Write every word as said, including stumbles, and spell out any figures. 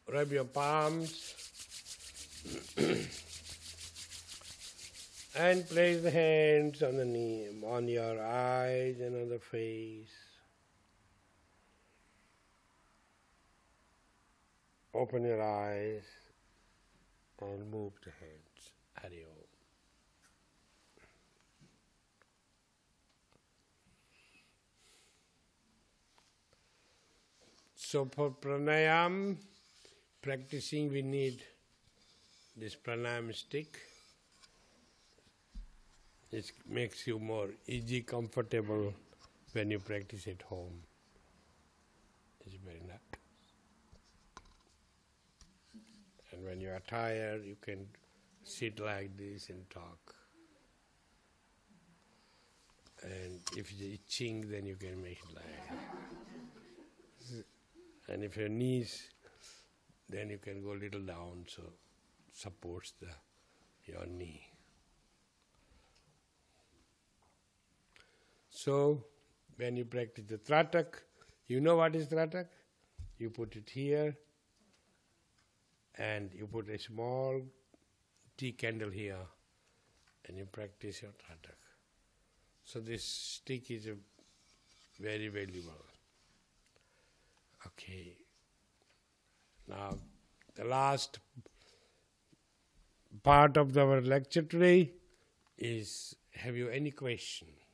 rub your palms and place the hands on the knee, on your eyes and on the face. Open your eyes and move the hands. Hari Om. So for pranayam, practicing, we need this pranayam stick. It makes you more easy, comfortable when you practice at home. It's very nice. And when you are tired, you can sit like this and talk. And if it's itching, then you can make it like that. And if your knees, then you can go a little down, so supports the your knee. So, when you practice the Tratak, you know what is Tratak? You put it here, and you put a small tea candle here, and you practice your Tratak. So this stick is a very valuable. Okay. Now, the last part of our lecture today is, have you any question?